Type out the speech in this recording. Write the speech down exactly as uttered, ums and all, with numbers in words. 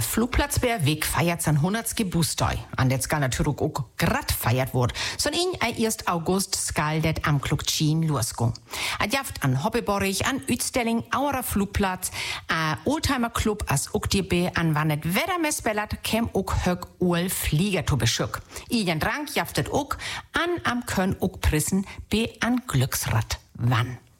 Flugplatz Berwick feiert sein hundertsten Geburtstag. An det skal natürlich auch grad feiert wird. So in erst August skal det am Klugtschien losgehen. Adjaft an Hobbeborich, an Utstelling, Auerer Flugplatz, a Oldtimer Club as ook die be an wannet Wettermessbellert, kem ook hög Uhl Flieger to beschück. Ihren Drang jaftet ook an am Köln ook Prissen be an Glücksrad wann.